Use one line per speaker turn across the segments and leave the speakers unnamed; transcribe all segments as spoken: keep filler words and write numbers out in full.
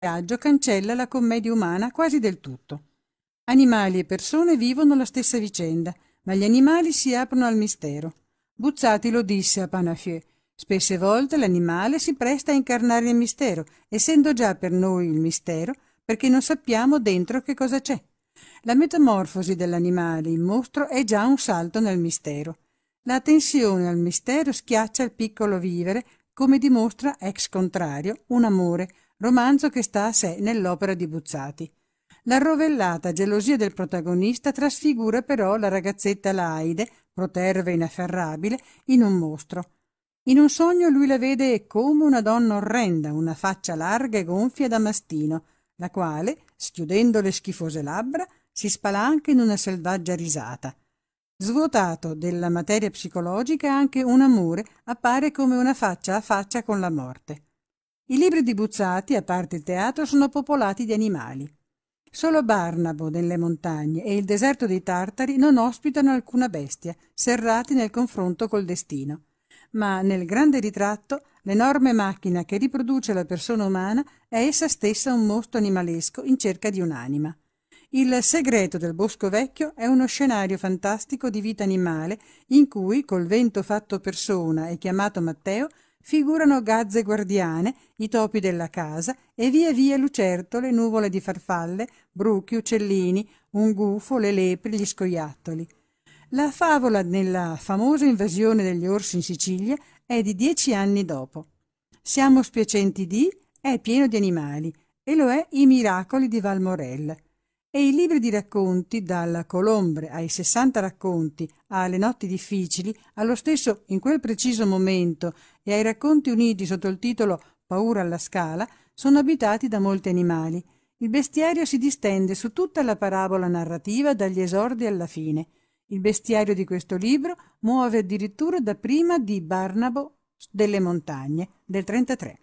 viaggio cancella la commedia umana quasi del tutto. Animali e persone vivono la stessa vicenda, ma gli animali si aprono al mistero. Buzzati lo disse a Panafieux. Spesse volte l'animale si presta a incarnare il mistero, essendo già per noi il mistero, perché non sappiamo dentro che cosa c'è. La metamorfosi dell'animale in mostro è già un salto nel mistero. La tensione al mistero schiaccia il piccolo vivere, come dimostra ex contrario Un amore, romanzo che sta a sé nell'opera di Buzzati. La rovellata gelosia del protagonista trasfigura però la ragazzetta Laide, proterva e inafferrabile, in un mostro. In un sogno lui la vede come una donna orrenda, una faccia larga e gonfia da mastino, la quale, schiudendo le schifose labbra, si spalanca in una selvaggia risata. Svuotato della materia psicologica, anche Un amore appare come una faccia a faccia con la morte. I libri di Buzzati, a parte il teatro, sono popolati di animali. Solo Barnabo nelle montagne e il deserto dei Tartari non ospitano alcuna bestia, serrati nel confronto col destino. Ma nel grande ritratto, l'enorme macchina che riproduce la persona umana è essa stessa un mostro animalesco in cerca di un'anima. Il segreto del Bosco Vecchio è uno scenario fantastico di vita animale in cui, col vento fatto persona e chiamato Matteo, figurano gazze guardiane, i topi della casa e via via lucertole, nuvole di farfalle, bruchi, uccellini, un gufo, le lepri, gli scoiattoli. La favola nella famosa invasione degli orsi in Sicilia è di dieci anni dopo. Siamo spiacenti di è pieno di animali e lo è I miracoli di Valmorel. E i libri di racconti, dalla Colombre ai sessanta racconti, alle notti difficili, allo stesso In quel preciso momento e ai racconti uniti sotto il titolo Paura alla Scala, sono abitati da molti animali. Il bestiario si distende su tutta la parabola narrativa dagli esordi alla fine. Il bestiario di questo libro muove addirittura da prima di Barnabo delle montagne, del trentatré.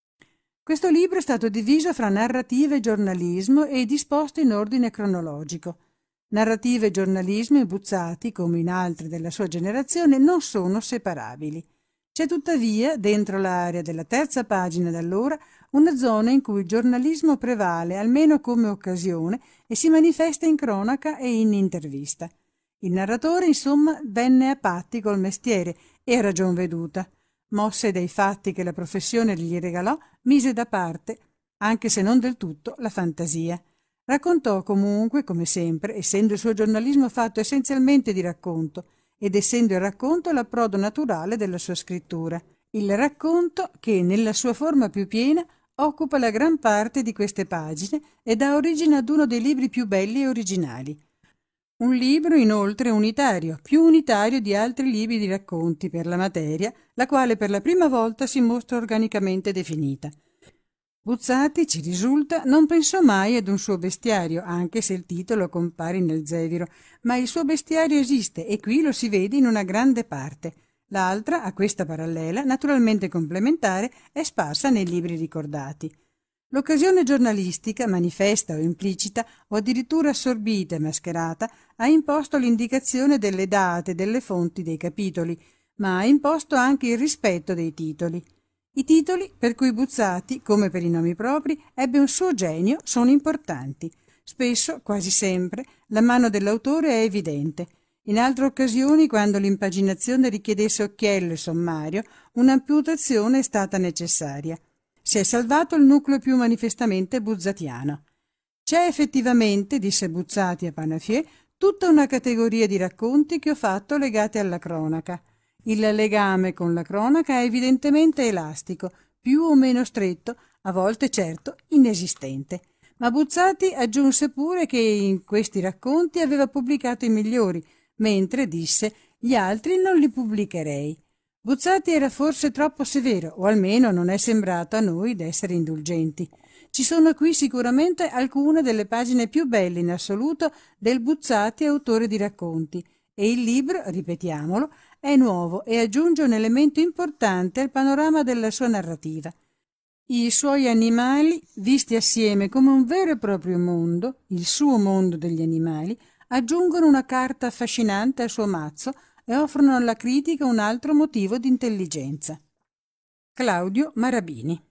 Questo libro è stato diviso fra narrativa e giornalismo e disposto in ordine cronologico. Narrativa e giornalismo, in Buzzati, come in altri della sua generazione, non sono separabili. C'è tuttavia, dentro l'area della terza pagina d'allora, una zona in cui il giornalismo prevale, almeno come occasione, e si manifesta in cronaca e in intervista. Il narratore, insomma, venne a patti col mestiere e a ragion veduta. Mosse dai fatti che la professione gli regalò, mise da parte, anche se non del tutto, la fantasia. Raccontò comunque, come sempre, essendo il suo giornalismo fatto essenzialmente di racconto, ed essendo il racconto l'approdo naturale della sua scrittura. Il racconto che, nella sua forma più piena, occupa la gran parte di queste pagine e dà origine ad uno dei libri più belli e originali. Un libro inoltre unitario, più unitario di altri libri di racconti per la materia, la quale per la prima volta si mostra organicamente definita. Buzzati, ci risulta, non pensò mai ad un suo bestiario, anche se il titolo compare nel Zeviro, ma il suo bestiario esiste e qui lo si vede in una grande parte. L'altra, a questa parallela, naturalmente complementare, è sparsa nei libri ricordati. L'occasione giornalistica, manifesta o implicita, o addirittura assorbita e mascherata, ha imposto l'indicazione delle date, delle fonti dei capitoli, ma ha imposto anche il rispetto dei titoli. I titoli, per cui Buzzati, come per i nomi propri, ebbe un suo genio, sono importanti. Spesso, quasi sempre, la mano dell'autore è evidente. In altre occasioni, quando l'impaginazione richiedesse occhiello e sommario, un'amputazione è stata necessaria. Si è salvato il nucleo più manifestamente buzzatiano. C'è effettivamente, disse Buzzati a Panafieux, tutta una categoria di racconti che ho fatto legati alla cronaca. Il legame con la cronaca è evidentemente elastico, più o meno stretto, a volte certo inesistente. Ma Buzzati aggiunse pure che in questi racconti aveva pubblicato i migliori, mentre, disse, gli altri non li pubblicherei. Buzzati era forse troppo severo, o almeno non è sembrato a noi d'essere indulgenti. Ci sono qui sicuramente alcune delle pagine più belle in assoluto del Buzzati autore di racconti, e il libro, ripetiamolo, è nuovo e aggiunge un elemento importante al panorama della sua narrativa. I suoi animali, visti assieme come un vero e proprio mondo, il suo mondo degli animali, aggiungono una carta affascinante al suo mazzo e offrono alla critica un altro motivo di intelligenza. Claudio Marabini.